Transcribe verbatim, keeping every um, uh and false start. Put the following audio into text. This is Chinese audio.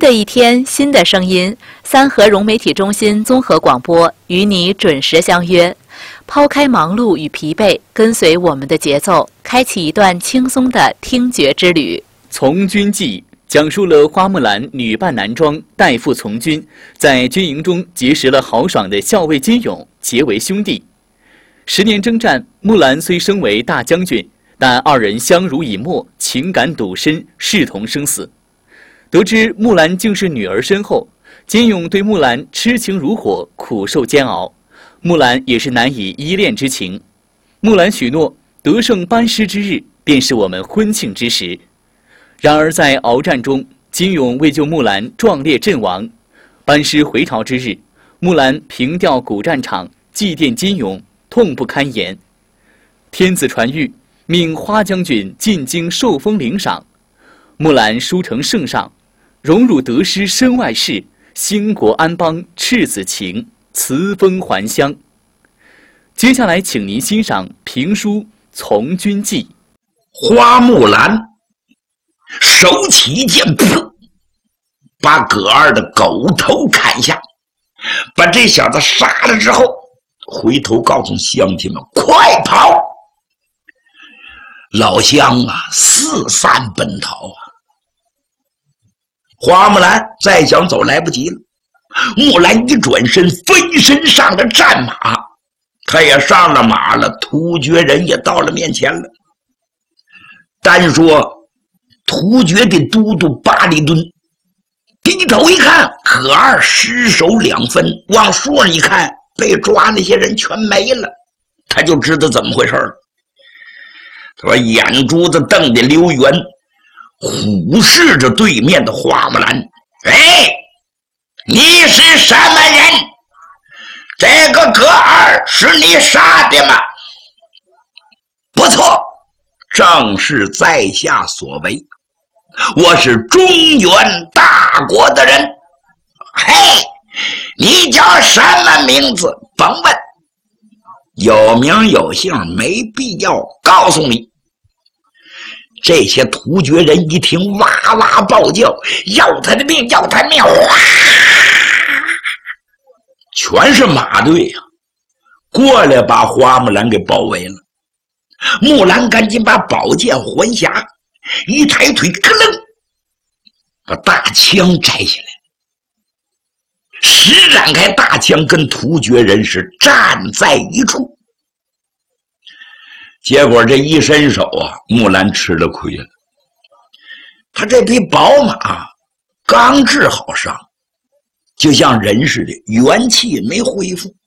的一天，新的声音，三河融媒体中心综合广播与你准时相约。抛开忙碌与疲惫，跟随我们的节奏，开启一段轻松的听觉之旅。 从军记讲述了花木兰女扮男装代父从军，在军营中结识了豪爽的校尉金勇，结为兄弟。十年征战，木兰虽升为大将军，但二人相濡以沫，情感笃深，视同生死。得知木兰竟是女儿身后，金勇对木兰痴情如火，苦受煎熬。木兰也是难以依恋之情。木兰许诺，得胜班师之日，便是我们婚庆之时。然而在鏖战中，金勇为救木兰壮烈阵亡。班师回朝之日，木兰凭吊古战场，祭奠金勇，痛不堪言。天子传谕，命花将军进京受封领赏。木兰书成圣上，荣辱得失身外事，兴国安邦赤子情，辞封还乡。接下来请您欣赏评书《从军记》。 花木兰手起剑，噗，把葛二的狗头砍下，把这小子杀了之后，回头告诉乡亲们快跑。老乡啊，四散奔逃啊！花木兰再想走来不及了，木兰一转身，飞身上了战马，他也上了马了，突厥人也到了面前了。单说突厥的都督巴里敦低头一看，葛二尸首两分，往树上一看，被抓那些人全没了，他就知道怎么回事了。他把眼珠子瞪得溜圆，虎视着对面的花木兰。哎，你是什么人？这个葛二是你杀的吗？不错，正是在下所为。我是中原大国的人。嘿，你叫什么名字？甭问，有名有姓没必要告诉你。这些突厥人一听，哇哇暴叫，要他的命，要他的命！哇，全是马队呀、啊，过来把花木兰给包围了。木兰赶紧把宝剑还匣，一抬腿，咯楞，把大枪摘下来，施展开大枪，跟突厥人是站在一处。结果这一伸手啊，木兰吃了亏了。他这匹宝马刚治好伤，就像人似的，元气没恢复，